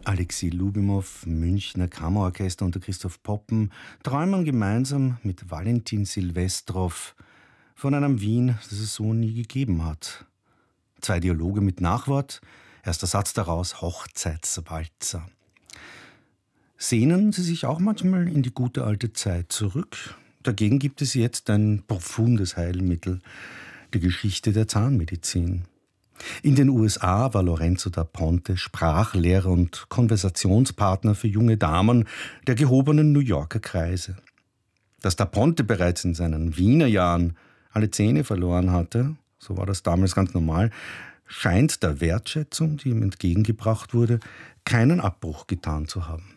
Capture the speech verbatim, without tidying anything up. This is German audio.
Alexei Lubimow, Münchner Kammerorchester unter Christoph Poppen, träumen gemeinsam mit Valentin Silvestrow von einem Wien, das es so nie gegeben hat. Zwei Dialoge mit Nachwort, erster Satz daraus Hochzeitswalzer. Sehnen Sie sich auch manchmal in die gute alte Zeit zurück? Dagegen gibt es jetzt ein profundes Heilmittel, die Geschichte der Zahnmedizin. In den U S A war Lorenzo da Ponte Sprachlehrer und Konversationspartner für junge Damen der gehobenen New Yorker Kreise. Dass da Ponte bereits in seinen Wiener Jahren alle Zähne verloren hatte, so war das damals ganz normal, scheint der Wertschätzung, die ihm entgegengebracht wurde, keinen Abbruch getan zu haben.